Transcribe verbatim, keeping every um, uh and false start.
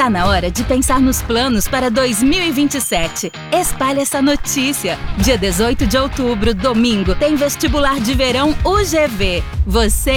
Tá na hora de pensar nos planos para dois mil e vinte e sete. Espalhe essa notícia. Dia dezoito de outubro, domingo, tem vestibular de verão U G V. Você